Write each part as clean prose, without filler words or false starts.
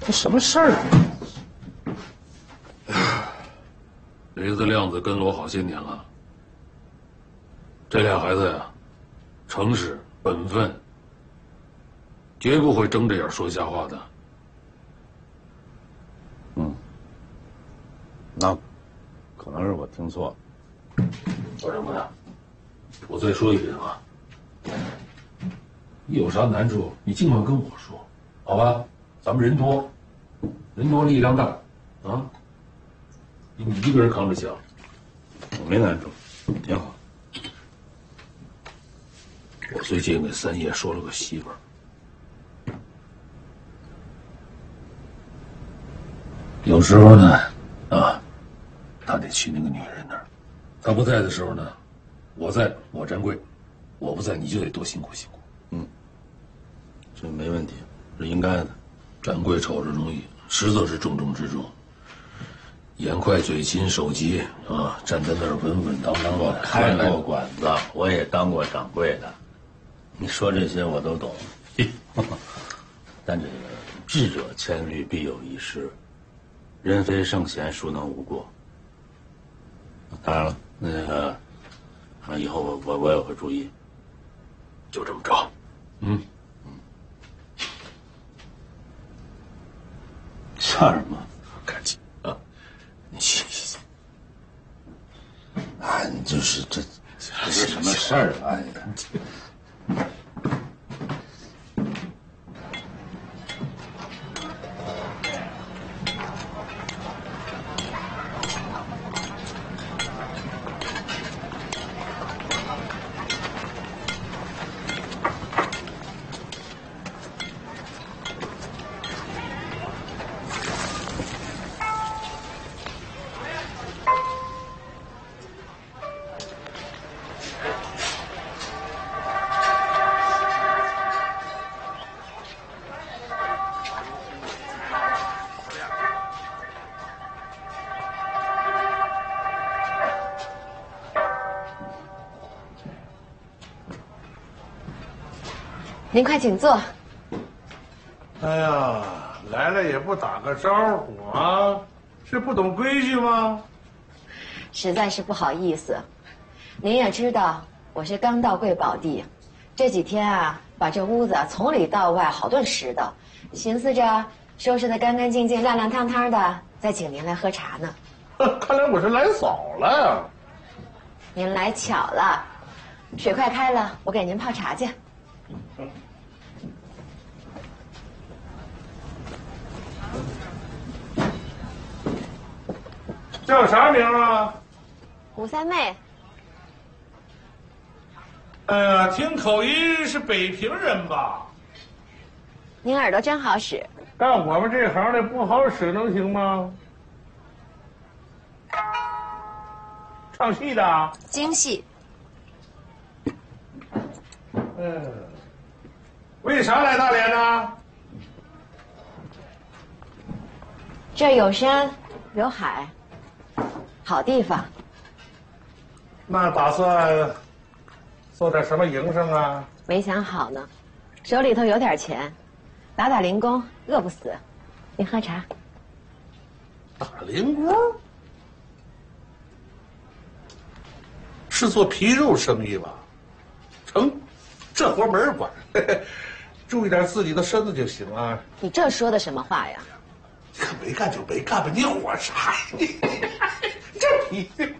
这什么事儿啊？雷子、亮子跟了我好些年了，这俩孩子呀，诚实本分，绝不会睁着眼说瞎话的。 那可能是我听错了。 说什么呢？我再说一遍啊，你有啥难处，你尽管跟我说，好吧？咱们人多，人多力量大，啊，你一个人扛着枪， 我没难处，挺好。 我最近给三爷说了个媳妇儿，有时候呢，啊，他得去那个女人那儿，他不在的时候呢，我在，我占贵；我不在，你就得多辛苦辛苦。 这没问题，是应该的。 占贵瞅着容易，实则是重中之重。眼快嘴勤手急啊，站在那儿稳稳当当的。 我开过馆子，我也当过掌柜的，你说这些我都懂。但这个智者千虑必有一失，人非圣贤，孰能无过？当然了，那个以后我也会注意。 就这么着。 笑什么？ 赶紧啊，你歇歇。 啊，你就是这是什么事儿啊？ 您快请坐。 哎呀，来了也不打个招呼啊，是不懂规矩吗？ 实在是不好意思。您也知道我是刚到贵宝地，这几天啊，把这屋子从里到外好顿拾掇，寻思着收拾得干干净净、亮亮堂堂的，再请您来喝茶呢。 看来我是来早了呀。 您来巧了，水快开了，我给您泡茶去。 叫啥名啊？ 吴三妹。 哎呀，听口音是北平人吧？ 您耳朵真好使。 干我们这行的不好使能行吗？唱戏的？ 京戏。 为啥来大连呢？ 这有山有海，好地方。 那打算做点什么营生啊？ 没想好呢，手里头有点钱，打打零工，饿不死。您喝茶。 打零工？是做皮肉生意吧？成，这活没人管，注意点自己的身子就行了。 你这说的什么话呀？ 可没干就没干吧，你火啥呀？这脾气。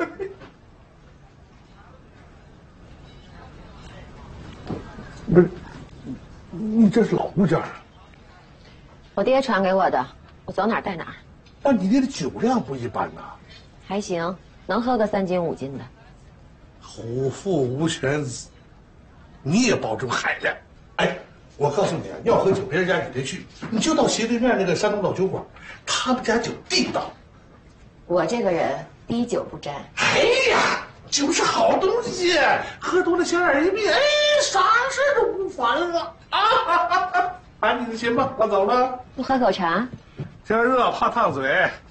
不是，你这是老物件啊？ 我爹传给我的，我走哪儿带哪儿。 那你爹的酒量不一般呐。 还行，能喝个3斤5斤的。 虎父无犬子，你也保重海量。哎，我告诉你啊，要喝酒别人家你别去，你就到斜对面那个山东老酒馆，他们家酒地道。 我这个人滴酒不沾。 哎呀，酒是好东西，喝多了小眼一闭，哎，啥事都不烦了啊！安你的心吧，我走了。 不喝口茶？ 天热怕烫嘴，